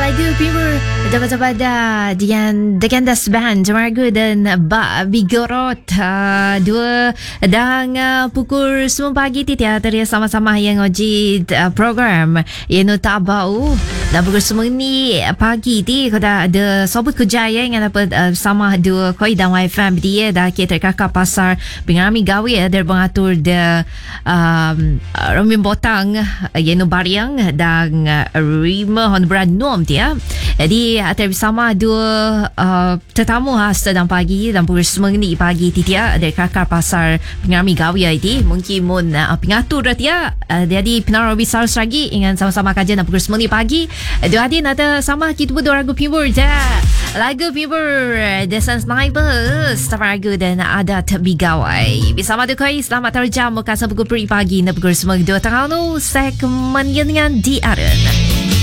lagu Pimur dapat dengan Das Band Jemagu dan Bak Bigorot dua dan pukul 9 pagi tiada tadi sama-sama yang oji program yang tak bau dan pukul 9 ni pagi ti kada ada sobut kejaya yang dapat sama dua koi dan YFM dia dah kita kakak pasar pengami gawe dari pengatur de Romin Botang yang bariang dan Rima Honbran Nom dia. Jadi bersama dua tetamu khas dan pagi dan pukul 9 ni pagi titia dari kakak pasar pengami gawe ini mungkin mun pengatur dia jadi penaruh besar lagi ingin sama-sama kajian dan pukul 9 ni pagi dua hari ada sama kita berdua lagu Pimur je lagu Pimur Desan Snipers Tafaragu dan Adat Bigawai bersama Dukoi selamat terjam muka pukul 10 pagi dan pukul 9 2 tengah segmen yang di Aren.